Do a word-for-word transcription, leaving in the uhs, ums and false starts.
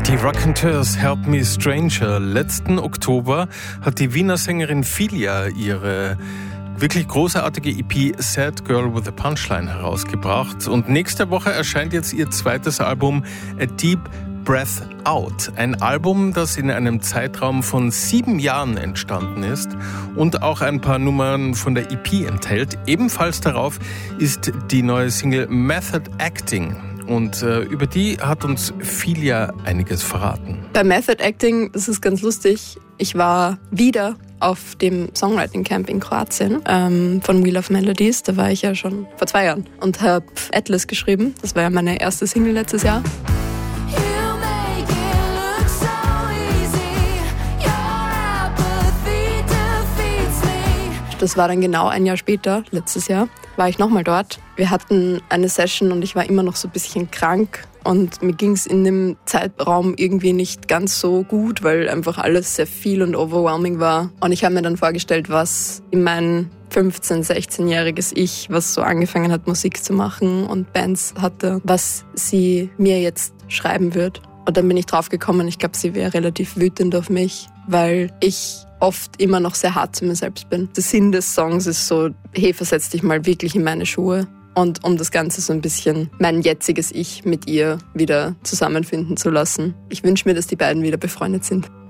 Die Raconteurs Help Me Stranger. Letzten Oktober hat die Wiener Sängerin Filia ihre wirklich großartige E P Sad Girl with a Punchline herausgebracht. Und nächste Woche erscheint jetzt ihr zweites Album A Deep Breath Out. Ein Album, das in einem Zeitraum von sieben Jahren entstanden ist und auch ein paar Nummern von der E P enthält. Ebenfalls darauf ist die neue Single Method Acting. Und äh, über die hat uns Filia einiges verraten. Bei Method Acting, das ist ganz lustig, ich war wieder auf dem Songwriting Camp in Kroatien ähm, von We Love Melodies. Da war ich ja schon vor zwei Jahren und habe Atlas geschrieben. Das war ja meine erste Single letztes Jahr. Das war dann genau ein Jahr später, letztes Jahr, war ich nochmal dort. Wir hatten eine Session und ich war immer noch so ein bisschen krank und mir ging es in dem Zeitraum irgendwie nicht ganz so gut, weil einfach alles sehr viel und overwhelming war. Und ich habe mir dann vorgestellt, was in mein fünfzehn-, sechzehnjähriges Ich, was so angefangen hat, Musik zu machen und Bands hatte, was sie mir jetzt schreiben wird. Und dann bin ich drauf gekommen, ich glaube, sie wäre relativ wütend auf mich, weil ich oft immer noch sehr hart zu mir selbst bin. Der Sinn des Songs ist so, hey, versetz dich mal wirklich in meine Schuhe. Und um das Ganze so ein bisschen mein jetziges Ich mit ihr wieder zusammenfinden zu lassen. Ich wünsche mir, dass die beiden wieder befreundet sind.